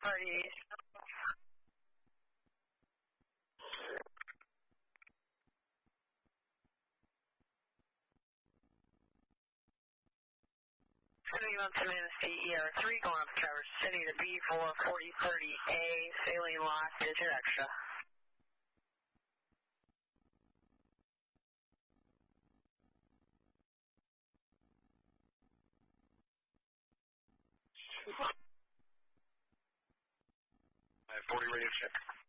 Party. Sending up to CER3 going up Traverse City to B44030A, sailing lock, digit extra. I have 40 radio check.